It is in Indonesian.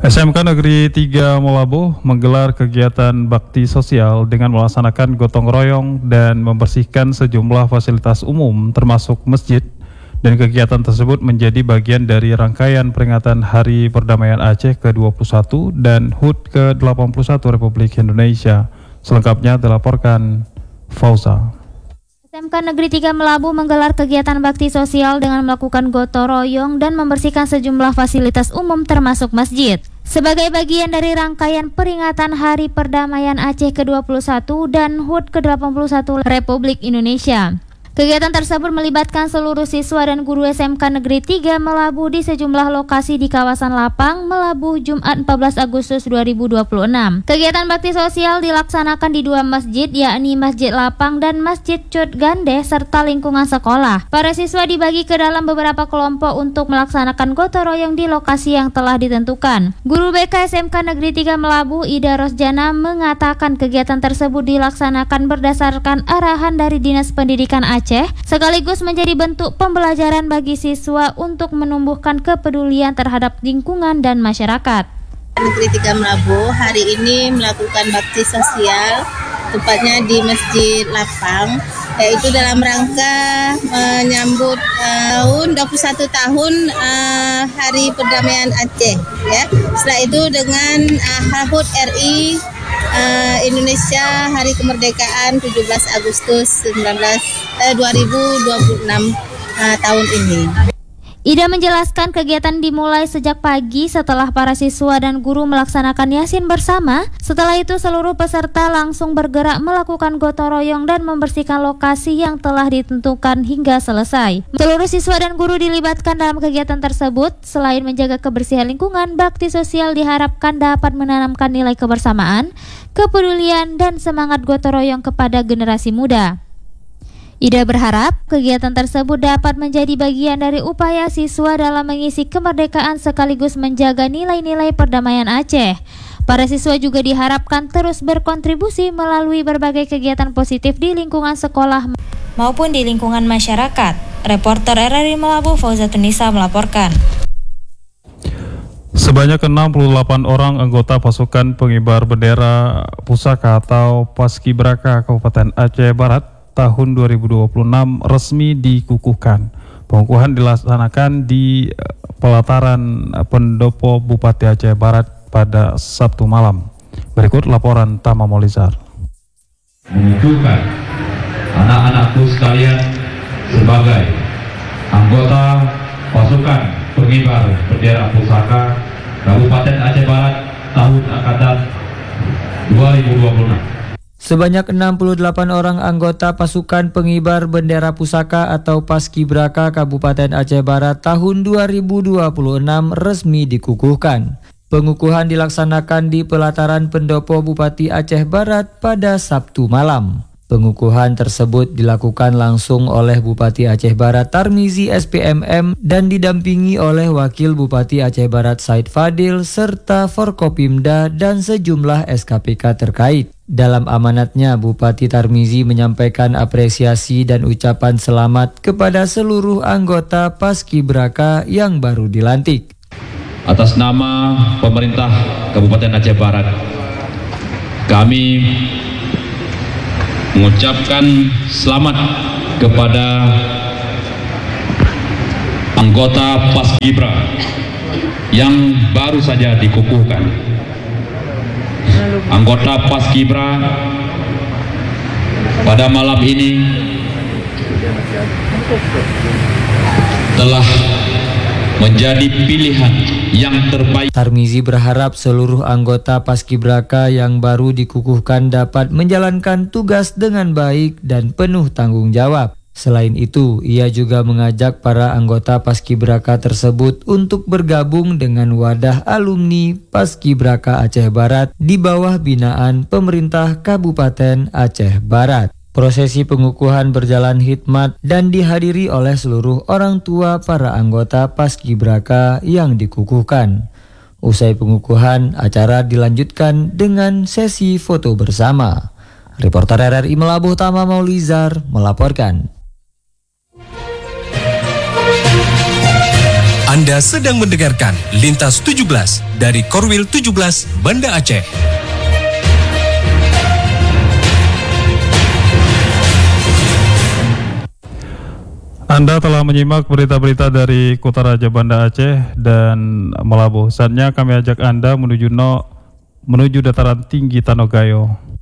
SMK Negeri 3 Melabuh menggelar kegiatan bakti sosial dengan melaksanakan gotong royong dan membersihkan sejumlah fasilitas umum termasuk masjid, dan kegiatan tersebut menjadi bagian dari rangkaian peringatan Hari Perdamaian Aceh ke-21 dan HUT ke-81 Republik Indonesia. Selengkapnya dilaporkan Fauza. SMK Negeri 3 Melabuh menggelar kegiatan bakti sosial dengan melakukan gotong royong dan membersihkan sejumlah fasilitas umum termasuk masjid. Sebagai bagian dari rangkaian peringatan Hari Perdamaian Aceh ke-21 dan HUT ke-81 Republik Indonesia. Kegiatan tersebut melibatkan seluruh siswa dan guru SMK Negeri 3 Melabuh di sejumlah lokasi di kawasan Lapang, Melabuh, Jumat 14 Agustus 2026. Kegiatan bakti sosial dilaksanakan di dua masjid, yakni Masjid Lapang dan Masjid Cud Gandeh serta lingkungan sekolah. Para siswa dibagi ke dalam beberapa kelompok untuk melaksanakan gotong royong di lokasi yang telah ditentukan. Guru BK SMK Negeri 3 Melabuh, Ida Rosjana, mengatakan kegiatan tersebut dilaksanakan berdasarkan arahan dari Dinas Pendidikan Aceh, sekaligus menjadi bentuk pembelajaran bagi siswa untuk menumbuhkan kepedulian terhadap lingkungan dan masyarakat. Negeri 3 Melabuh hari ini melakukan bakti sosial, tepatnya di Masjid Lapang, yaitu dalam rangka menyambut tahun 21 tahun Hari Perdamaian Aceh. Ya. Setelah itu dengan HUT RI Indonesia Hari Kemerdekaan 17 Agustus 2026 tahun ini. Ida menjelaskan kegiatan dimulai sejak pagi setelah para siswa dan guru melaksanakan Yasin bersama. Setelah itu seluruh peserta langsung bergerak melakukan gotong royong dan membersihkan lokasi yang telah ditentukan hingga selesai. Seluruh siswa dan guru dilibatkan dalam kegiatan tersebut. Selain menjaga kebersihan lingkungan, bakti sosial diharapkan dapat menanamkan nilai kebersamaan, kepedulian, dan semangat gotong royong kepada generasi muda. Ida berharap kegiatan tersebut dapat menjadi bagian dari upaya siswa dalam mengisi kemerdekaan sekaligus menjaga nilai-nilai perdamaian Aceh. Para siswa juga diharapkan terus berkontribusi melalui berbagai kegiatan positif di lingkungan sekolah maupun di lingkungan masyarakat. Reporter RRI Melabuh, Fauza Tunisa melaporkan. Sebanyak 68 orang anggota pasukan pengibar bendera pusaka atau Paskibraka Kabupaten Aceh Barat tahun 2026 resmi dikukuhkan. Pengukuhan dilaksanakan di pelataran pendopo Bupati Aceh Barat pada Sabtu malam. Berikut laporan Tama Molizar. Mengukuhkan anak-anakku sekalian sebagai anggota pasukan pengibar bendera pusaka Kabupaten Aceh Barat tahun angkatan 2026. Sebanyak 68 orang anggota pasukan pengibar bendera pusaka atau Paskibraka Kabupaten Aceh Barat tahun 2026 resmi dikukuhkan. Pengukuhan dilaksanakan di pelataran pendopo Bupati Aceh Barat pada Sabtu malam. Pengukuhan tersebut dilakukan langsung oleh Bupati Aceh Barat Tarmizi SPMM dan didampingi oleh Wakil Bupati Aceh Barat Said Fadil serta Forkopimda dan sejumlah SKPK terkait. Dalam amanatnya, Bupati Tarmizi menyampaikan apresiasi dan ucapan selamat kepada seluruh anggota Paskibraka yang baru dilantik. Atas nama pemerintah Kabupaten Aceh Barat, kami mengucapkan selamat kepada anggota Paskibra yang baru saja dikukuhkan. Anggota Paskibra pada malam ini telah menjadi pilihan yang terbaik. Tarmizi berharap seluruh anggota Paskibraka yang baru dikukuhkan dapat menjalankan tugas dengan baik dan penuh tanggung jawab. Selain itu, ia juga mengajak para anggota Paskibraka tersebut untuk bergabung dengan wadah alumni Paskibraka Aceh Barat di bawah binaan pemerintah Kabupaten Aceh Barat. Prosesi pengukuhan berjalan hikmat dan dihadiri oleh seluruh orang tua para anggota Paskibraka yang dikukuhkan. Usai pengukuhan, acara dilanjutkan dengan sesi foto bersama. Reporter RRI Melabuh Tama Maulizar melaporkan. Anda sedang mendengarkan Lintas 17 dari Korwil 17 Banda Aceh. Anda telah menyimak berita-berita dari Kutaraja Banda Aceh dan Melabuh. Saatnya kami ajak Anda menuju dataran tinggi Tanogayo.